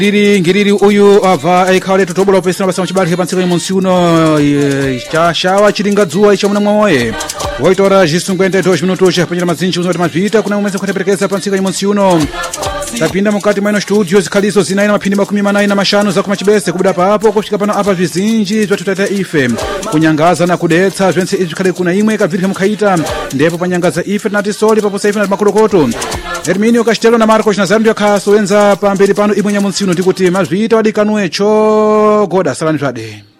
ngiriri uyu ava aikhale totobola upesana basa mchibali pansika imonsi uno chashawa chilinga dzuwa icho muna mwamoye 8 horas e 52 minutos apanyira mazinji uzoti mavita kuna umwezi kuteperekeza pansika imonsi uno tapinda mukati mwa studio zikhalizo zinayi na maphindi 45 za kumachibese kubuda papo kufika pano apa vizinji zwatutata ife kunyangaza na kudetsa zvense izvi khale kuna imwe kabvirika mukhaita ndipo panyangaza ife tinati soli papo saife na makolokoto Herminio Castelo na Marcos Nazario ndio khasowenza pamberi pano imwe nyamunsino ndikuti mazvita wadikanwe cho goda salani zvade